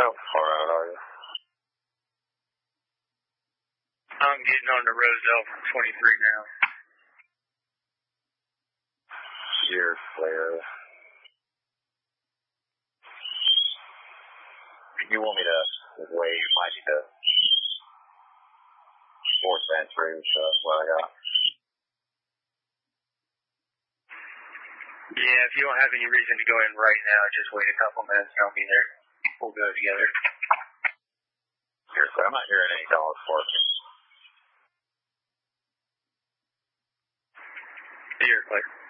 How far out are you? I'm getting on the Roselle from 23 now. You're clear. You want me to wave? Might need to force entry, so that's what I got. Yeah, if you don't have any reason to go in right now, just wait a couple minutes and I'll be there. We'll go together. You're clear. I'm not hearing any dogs barking. You're clear.